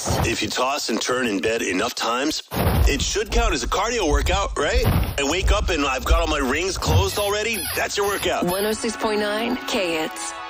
Kits. If you toss and turn in bed enough times, it should count as a cardio workout, right? I wake up and I've got all my rings closed already. That's your workout. 106.9 Kits.